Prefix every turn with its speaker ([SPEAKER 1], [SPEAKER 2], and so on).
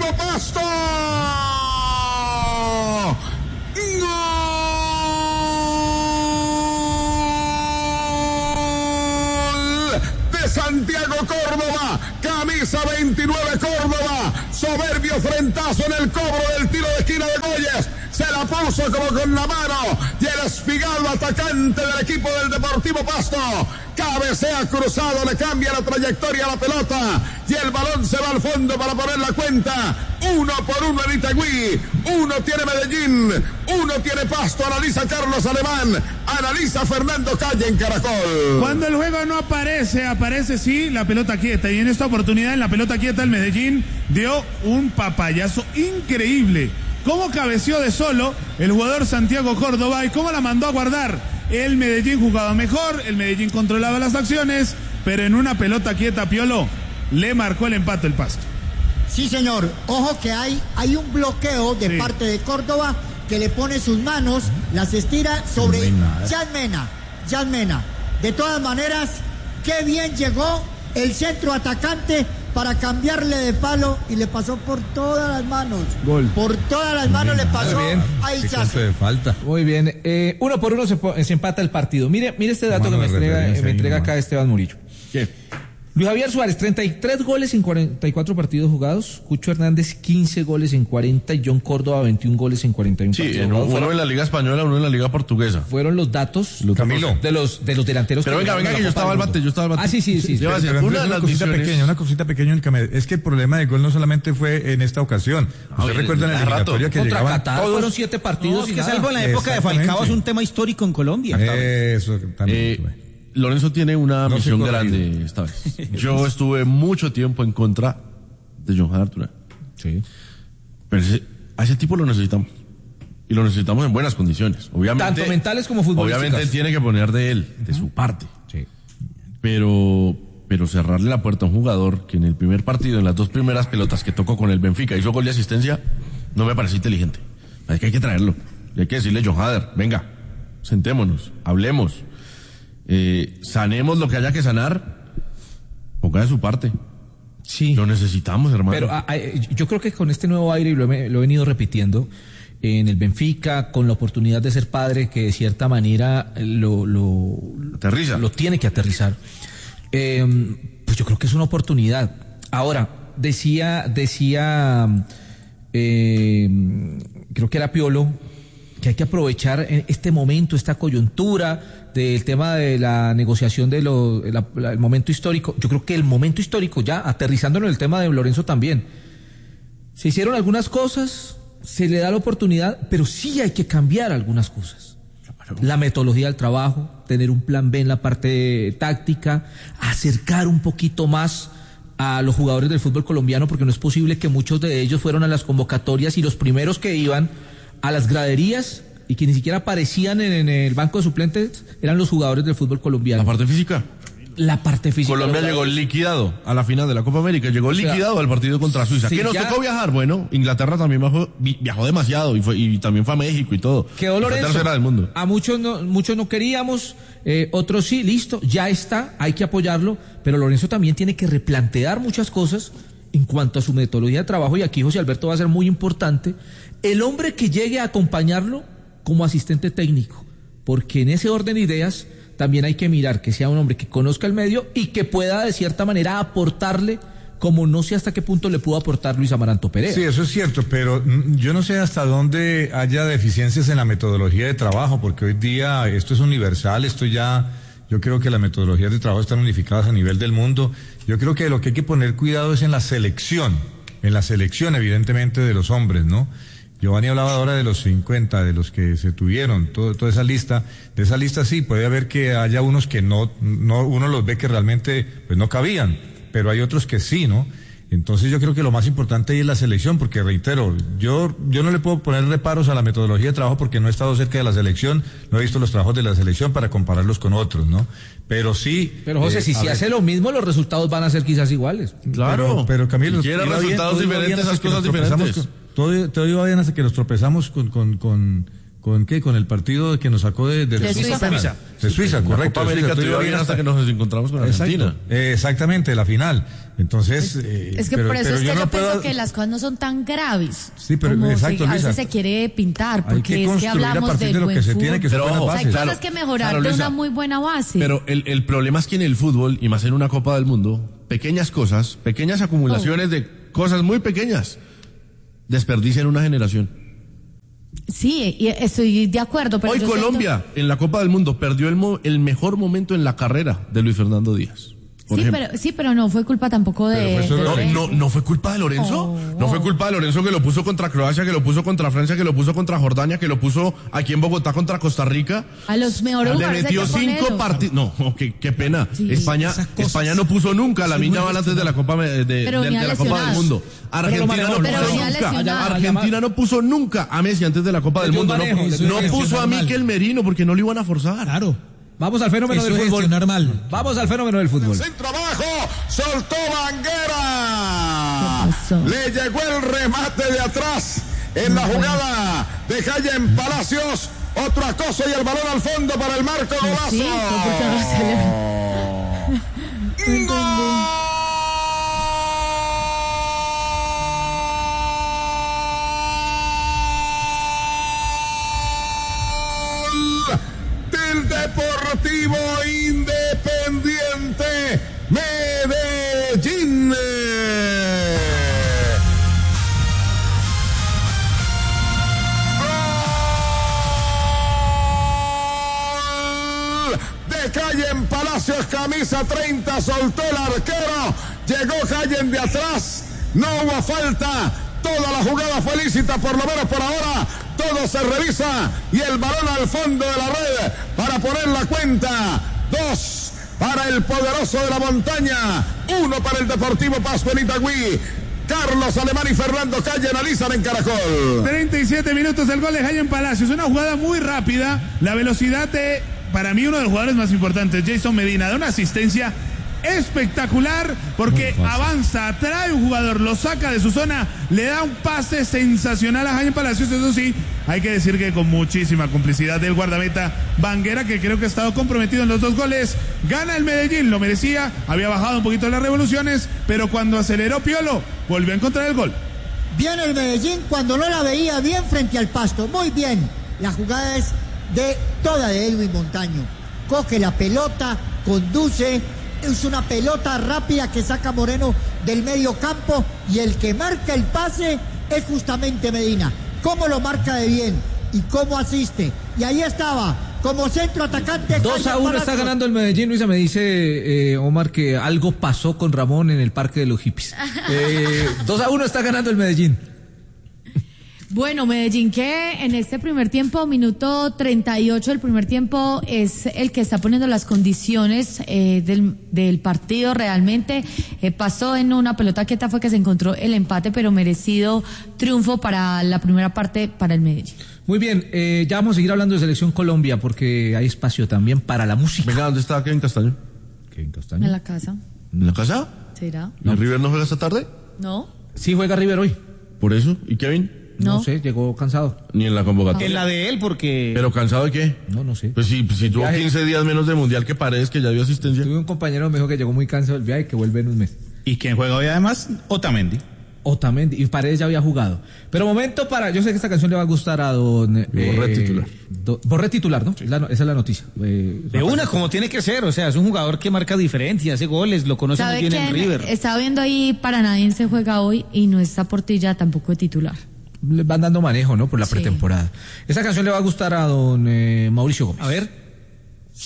[SPEAKER 1] Deportivo Pasto. Santiago Córdoba, camisa 29 Córdoba, soberbio frentazo en el cobro del tiro de esquina de Goyes, se la puso como con la mano, y el Espigado, atacante del equipo del Deportivo Pasto, cabecea cruzado, le cambia la trayectoria a la pelota, y el balón se va al fondo para poner la cuenta, 1-1 en Itagüí, 1 tiene Medellín, 1 tiene Pasto, analiza Carlos Alemán, analiza Fernando Calle en Caracol.
[SPEAKER 2] Cuando el juego no aparece sí la pelota quieta, y en esta oportunidad en la pelota quieta el Medellín dio un papayazo increíble. Cómo cabeció de solo el jugador Santiago Córdoba y cómo la mandó a guardar. El Medellín jugaba mejor, el Medellín controlaba las acciones, pero en una pelota quieta, Piolo, le marcó el empate el Pasto.
[SPEAKER 3] Sí, señor. Ojo que hay un bloqueo de parte de Córdoba que le pone sus manos, las estira sobre Jan Mena. De todas maneras, qué bien llegó el centro atacante para cambiarle de palo y le pasó por todas las manos. Gol. Por todas las manos le pasó a Ichazo.
[SPEAKER 4] de falta. Muy bien. 1-1 se empata el partido. Mire este dato que me entrega acá Esteban Murillo.
[SPEAKER 2] ¿Qué?
[SPEAKER 4] Luis Javier Suárez, 33 goles en 44 partidos jugados. Cucho Hernández, 15 goles en 40. Y John Córdoba, 21 goles en 41 partidos jugados.
[SPEAKER 5] Uno en la Liga Española, uno en la Liga Portuguesa.
[SPEAKER 4] Fueron los datos
[SPEAKER 5] Camilo.
[SPEAKER 4] de los delanteros.
[SPEAKER 5] Pero venga, que yo estaba al bate.
[SPEAKER 4] Ah, sí.
[SPEAKER 6] Una cosita pequeña, es que el problema de gol no solamente fue en esta ocasión. Usted recuerda en la eliminatoria que
[SPEAKER 4] contra
[SPEAKER 6] llegaban
[SPEAKER 4] Qatar,
[SPEAKER 6] todos.
[SPEAKER 4] fueron 7 partidos.
[SPEAKER 7] No, es que salvo en la época de Falcao es un tema histórico en Colombia.
[SPEAKER 6] Eso también.
[SPEAKER 5] Lorenzo tiene una misión grande esta vez. Yo estuve mucho tiempo en contra de John Jader Durán.
[SPEAKER 4] Sí.
[SPEAKER 5] Pero a ese tipo lo necesitamos. Y lo necesitamos en buenas condiciones. Obviamente,
[SPEAKER 4] tanto mentales como futbolísticas.
[SPEAKER 5] Obviamente él tiene que poner de él, de su parte.
[SPEAKER 4] Sí.
[SPEAKER 5] Pero cerrarle la puerta a un jugador que en el primer partido, en las 2 primeras pelotas que tocó con el Benfica, hizo gol de asistencia, no me parece inteligente. Hay que traerlo. Y hay que decirle, John Jader, venga, sentémonos, hablemos. Sanemos lo que haya que sanar, ponga de su parte.
[SPEAKER 4] Sí.
[SPEAKER 5] Lo necesitamos, hermano.
[SPEAKER 4] Pero yo creo que con este nuevo aire, y lo he venido repitiendo, en el Benfica, con la oportunidad de ser padre, que de cierta manera
[SPEAKER 5] aterriza.
[SPEAKER 4] Lo tiene que aterrizar. Pues yo creo que es una oportunidad. Ahora, decía creo que era Piolo, que hay que aprovechar este momento, esta coyuntura del tema de la negociación el momento histórico. Yo creo que el momento histórico, ya aterrizándolo en el tema de Lorenzo también, se hicieron algunas cosas, se le da la oportunidad, pero sí hay que cambiar algunas cosas. La metodología del trabajo, tener un plan B en la parte táctica, acercar un poquito más a los jugadores del fútbol colombiano, porque no es posible que muchos de ellos fueron a las convocatorias y los primeros que iban a las graderías y que ni siquiera aparecían en el banco de suplentes eran los jugadores del fútbol colombiano.
[SPEAKER 5] La parte física. Colombia llegó liquidado a la final de la Copa América, liquidado al partido contra Suiza. Sí, ¿qué nos tocó viajar? Bueno, Inglaterra también viajó demasiado y también fue a México y todo.
[SPEAKER 4] Quedó Lorenzo.
[SPEAKER 5] Tercera del mundo.
[SPEAKER 4] A muchos no queríamos, otros sí, listo, ya está, hay que apoyarlo, pero Lorenzo también tiene que replantear muchas cosas en cuanto a su metodología de trabajo, y aquí José Alberto va a ser muy importante, el hombre que llegue a acompañarlo como asistente técnico, porque en ese orden de ideas también hay que mirar que sea un hombre que conozca el medio y que pueda de cierta manera aportarle, como no sé hasta qué punto le pudo aportar Luis Amaranto Perea.
[SPEAKER 6] Sí, eso es cierto, pero yo no sé hasta dónde haya deficiencias en la metodología de trabajo, porque hoy día esto es universal, yo creo que las metodologías de trabajo están unificadas a nivel del mundo. Yo creo que lo que hay que poner cuidado es en la selección evidentemente de los hombres, ¿no? Giovanni hablaba ahora de los 50, de los que se tuvieron, toda esa lista. De esa lista sí, puede haber que haya unos que no uno los ve que realmente pues no cabían, pero hay otros que sí, ¿no? Entonces yo creo que lo más importante ahí es la selección, porque reitero, yo no le puedo poner reparos a la metodología de trabajo porque no he estado cerca de la selección, no he visto los trabajos de la selección para compararlos con otros, ¿no? Pero sí.
[SPEAKER 4] Pero José, si hace lo mismo, los resultados van a ser quizás iguales.
[SPEAKER 5] Claro.
[SPEAKER 6] Pero Camilo,
[SPEAKER 5] si quiere resultados diferentes, esas cosas diferentes.
[SPEAKER 6] Todo iba bien hasta que nos tropezamos con ¿Con qué? Con el partido que nos sacó de
[SPEAKER 8] Suiza.
[SPEAKER 6] De Suiza, correcto.
[SPEAKER 5] Copa América te iba bien hasta que nos encontramos con Argentina.
[SPEAKER 6] Exactamente, la final. Entonces,
[SPEAKER 8] es que por eso es que yo pienso que las cosas no son tan graves.
[SPEAKER 6] Sí, pero
[SPEAKER 8] como
[SPEAKER 6] exacto,
[SPEAKER 8] a veces se quiere pintar, porque es que hablamos de lo
[SPEAKER 6] que se tiene que ser buenas bases.
[SPEAKER 8] Hay cosas que mejorar de una muy buena base.
[SPEAKER 5] Pero el problema es que en el fútbol, y más en una Copa del Mundo, pequeñas cosas, pequeñas acumulaciones de cosas muy pequeñas, desperdician una generación.
[SPEAKER 8] Sí, y estoy de acuerdo. Pero
[SPEAKER 5] hoy Colombia, en la Copa del Mundo, perdió el mejor momento en la carrera de Luis Fernando Díaz.
[SPEAKER 8] Pero no fue culpa tampoco de...
[SPEAKER 5] No fue culpa de Lorenzo. No fue culpa de Lorenzo, que lo puso contra Croacia, que lo puso contra Francia, que lo puso contra Jordania, que lo puso aquí en Bogotá contra Costa Rica.
[SPEAKER 8] A los mejores jugadores.
[SPEAKER 5] Le metió 5 partidos. No, qué pena. Sí, España no puso nunca a la Lamine Yamal antes de la Copa de la Copa del Mundo. Argentina no puso nunca a Messi antes de la Copa del Mundo. No puso a Mikel Merino porque no lo iban a forzar.
[SPEAKER 7] Claro.
[SPEAKER 4] Vamos al fenómeno del fútbol. Vamos al fenómeno del fútbol.
[SPEAKER 1] Centro abajo, soltó Banguera. Le llegó el remate de atrás en la jugada de Jayen Palacios. Otro acoso y el balón al fondo para el marco. Golazo. Deportivo Independiente Medellín. Gol de Jayen Palacios, camisa 30, soltó el arquero, llegó Jayen de atrás, no hubo falta. Toda la jugada fue lícita, por lo menos por ahora. Todo se revisa y el balón al fondo de la red para poner la cuenta. 2 para el poderoso de la montaña, 1 para el Deportivo Pasto en Itagüí. Carlos Alemán y Fernando Calle analizan en Caracol.
[SPEAKER 2] 37 minutos el gol de Jayen Palacios. Una jugada muy rápida. La velocidad de, para mí, uno de los jugadores más importantes, Jason Medina, de una asistencia espectacular, porque avanza, atrae un jugador, lo saca de su zona, le da un pase sensacional a Jayen Palacios. Eso sí, hay que decir que con muchísima complicidad del guardameta Banguera, que creo que ha estado comprometido en los 2 goles. Gana el Medellín, lo merecía, había bajado un poquito las revoluciones, pero cuando aceleró Piolo, volvió a encontrar el gol.
[SPEAKER 3] Bien el Medellín cuando no la veía bien frente al Pasto, muy bien. La jugada es toda de Edwin Montaño. Coge la pelota, conduce. Es una pelota rápida que saca Moreno del medio campo y el que marca el pase es justamente Medina. ¿Cómo lo marca de bien? ¿Y cómo asiste? Y ahí estaba, como centro atacante.
[SPEAKER 4] 2-1 está ganando el Medellín. Luisa, me dice Omar que algo pasó con Ramón en el Parque de los Hippies. 2-1 está ganando el Medellín.
[SPEAKER 8] Bueno, Medellín, que en este primer tiempo, minuto 38 del primer tiempo, es el que está poniendo las condiciones del partido realmente. Pasó en una pelota quieta, fue que se encontró el empate, pero merecido triunfo para la primera parte para el Medellín.
[SPEAKER 4] Muy bien, ya vamos a seguir hablando de Selección Colombia porque hay espacio también para la música.
[SPEAKER 5] Venga, ¿dónde está Kevin Castaño?
[SPEAKER 4] Kevin Castaño.
[SPEAKER 8] En la casa.
[SPEAKER 5] ¿En la casa?
[SPEAKER 8] ¿Será?
[SPEAKER 5] ¿Y River no juega esta tarde?
[SPEAKER 8] No.
[SPEAKER 4] Sí juega River hoy.
[SPEAKER 5] ¿Por eso? ¿Y Kevin?
[SPEAKER 4] No sé, llegó cansado.
[SPEAKER 5] Ni en la convocatoria.
[SPEAKER 7] En la de él, porque...
[SPEAKER 5] ¿Pero cansado de qué?
[SPEAKER 4] No sé.
[SPEAKER 5] Pues si tuvo 15 días menos de Mundial que Paredes, que ya dio asistencia.
[SPEAKER 4] Tuve un compañero que me dijo que llegó muy cansado del viaje y que vuelve en un mes.
[SPEAKER 7] ¿Y quién juega hoy además? Otamendi.
[SPEAKER 4] Y Paredes ya había jugado. Pero momento para... Yo sé que esta canción le va a gustar a don...
[SPEAKER 5] Borré titular.
[SPEAKER 4] Borré titular, ¿no? Esa es la noticia.
[SPEAKER 7] De una, como tiene que ser. O sea, es un jugador que marca diferencia, hace goles, lo conoce muy bien en River.
[SPEAKER 8] Estaba viendo ahí, Paranaense juega hoy y no está Portilla tampoco de titular.
[SPEAKER 4] Le van dando manejo, ¿no? Por la pretemporada. Esta canción le va a gustar a don Mauricio Gómez.
[SPEAKER 7] A ver.